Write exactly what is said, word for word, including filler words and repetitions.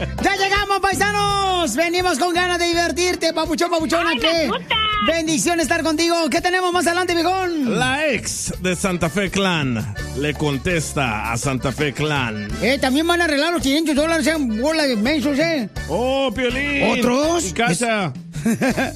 ¡Ya llegamos, paisanos! Venimos con ganas de divertirte, papuchón, papuchona. Ay, ¿Qué? me gusta. Bendición estar contigo. ¿Qué tenemos más adelante, viejón? La ex de Santa Fe Clan le contesta a Santa Fe Clan. Eh, también van a arreglar los quinientos dólares en bola de mensos, ¿eh? ¡Oh, Piolín! ¿Otros? Y Cacha.